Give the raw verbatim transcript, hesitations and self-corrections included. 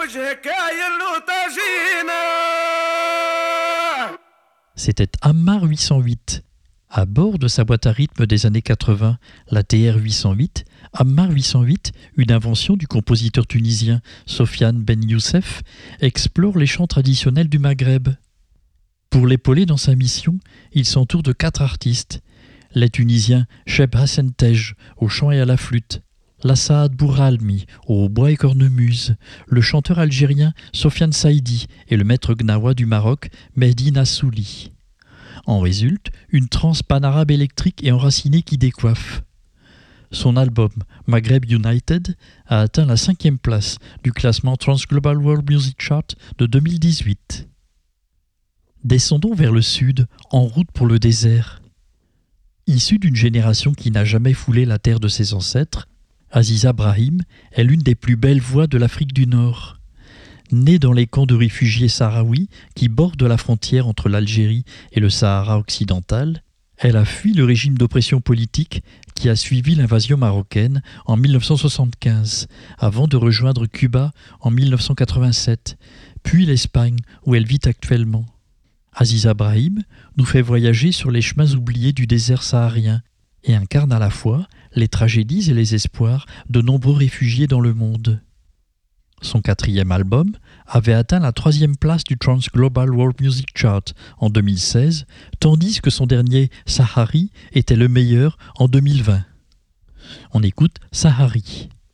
C'était Ammar huit cent huit. À bord de sa boîte à rythme des années quatre-vingts, la T R huit cent huit, Ammar huit cent huit, une invention du compositeur tunisien Sofiane Ben Youssef, explore les chants traditionnels du Maghreb. Pour l'épauler dans sa mission, il s'entoure de quatre artistes. Les Tunisiens Cheb Hassan Tej au chant et à la flûte, Lassaad Bouralmi au hautbois et cornemuse, le chanteur algérien Sofiane Saïdi et le maître gnawa du Maroc Mehdi Nassouli. En résulte une trance panarabe électrique et enracinée qui décoiffe. Son album Maghreb United a atteint la cinquième place du classement Trans Global World Music Chart de deux mille dix-huit. Descendons vers le sud, en route pour le désert. Issue d'une génération qui n'a jamais foulé la terre de ses ancêtres, Aziza Brahim est l'une des plus belles voix de l'Afrique du Nord. Née dans les camps de réfugiés sahraouis qui bordent la frontière entre l'Algérie et le Sahara occidental, elle a fui le régime d'oppression politique qui a suivi l'invasion marocaine en mille neuf cent soixante-quinze, avant de rejoindre Cuba en mille neuf cent quatre-vingt-sept, puis l'Espagne où elle vit actuellement. Aziza Brahim nous fait voyager sur les chemins oubliés du désert saharien et incarne à la fois les tragédies et les espoirs de nombreux réfugiés dans le monde. Son quatrième album avait atteint la troisième place du Trans Global World Music Chart en deux mille seize, tandis que son dernier Sahari était le meilleur en deux mille vingt. On écoute Sahari.